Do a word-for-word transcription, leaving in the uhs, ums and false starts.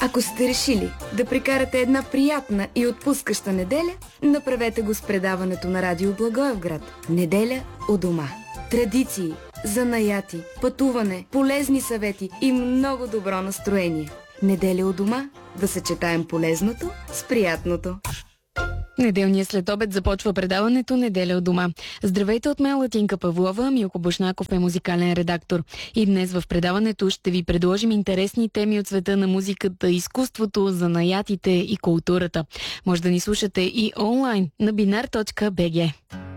Ако сте решили да прекарате една приятна и отпускаща неделя, направете го с предаването на Радио Благоевград. Неделя у дома. Традиции, занаяти, пътуване, полезни съвети и много добро настроение. Неделя у дома, да съчетаем полезното с приятното. Неделният следобед започва предаването Неделя от дома. Здравейте от мен, Латинка Павлова, Милко Бушнаков е музикален редактор. И днес в предаването ще ви предложим интересни теми от света на музиката, изкуството, занаятите и културата. Може да ни слушате и онлайн на binar точка би джи.